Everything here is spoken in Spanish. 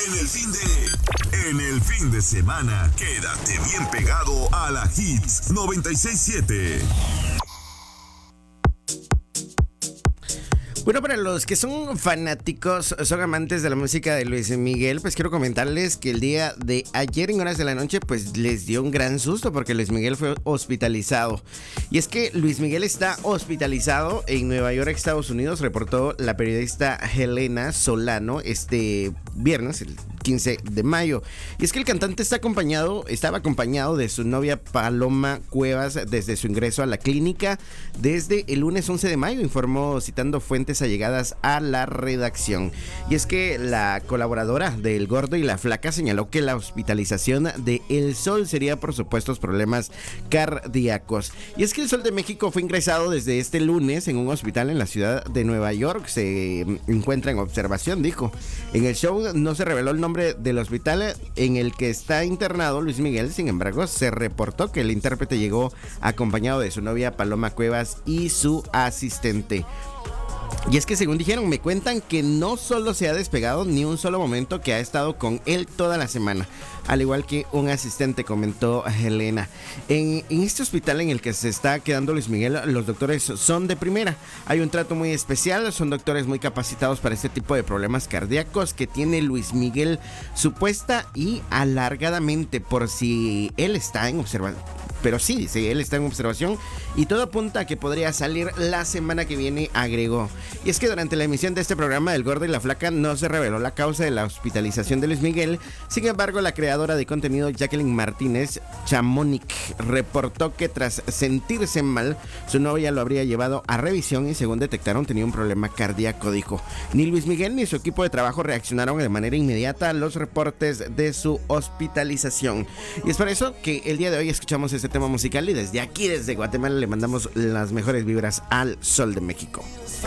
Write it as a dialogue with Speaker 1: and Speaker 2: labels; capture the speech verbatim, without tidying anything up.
Speaker 1: En el fin de... En el fin de semana, quédate bien pegado a la Hits noventa y seis siete.
Speaker 2: Bueno, para los que son fanáticos, son amantes de la música de Luis Miguel, pues quiero comentarles que el día de ayer en horas de la noche, pues les dio un gran susto porque Luis Miguel fue hospitalizado. Y es que Luis Miguel está hospitalizado en Nueva York, Estados Unidos, reportó la periodista Helena Solano este viernes, el quince de mayo. Y es que el cantante está acompañado, estaba acompañado de su novia Paloma Cuevas desde su ingreso a la clínica desde el lunes once de mayo, informó citando fuentes allegadas a la redacción. Y es que la colaboradora de El Gordo y la Flaca señaló que la hospitalización de El Sol sería por supuestos problemas cardíacos. Y es que El Sol de México fue ingresado desde este lunes en un hospital en la ciudad de Nueva York. Se encuentra en observación, dijo. En el show no se reveló el nombre del hospital en el que está internado Luis Miguel. Sin embargo, se reportó que el intérprete llegó acompañado de su novia Paloma Cuevas y su asistente. Y es que según dijeron, me cuentan que no solo se ha despegado ni un solo momento, que ha estado con él toda la semana, al igual que un asistente, comentó Helena. En, en este hospital en el que se está quedando Luis Miguel, los doctores son de primera. Hay un trato muy especial, son doctores muy capacitados para este tipo de problemas cardíacos que tiene Luis Miguel, supuesta y alargadamente, por si él está en observación. Pero sí, sí, él está en observación y todo apunta a que podría salir la semana que viene, agregó. Y es que durante la emisión de este programa del Gordo y la Flaca no se reveló la causa de la hospitalización de Luis Miguel. Sin embargo, la creadora de contenido Jacqueline Martínez Chamonix reportó que tras sentirse mal, su novia lo habría llevado a revisión y según detectaron tenía un problema cardíaco, dijo. Ni Luis Miguel ni su equipo de trabajo reaccionaron de manera inmediata a los reportes de su hospitalización. Y es por eso que el día de hoy escuchamos este tema musical y desde aquí, desde Guatemala, le mandamos las mejores vibras al Sol de México.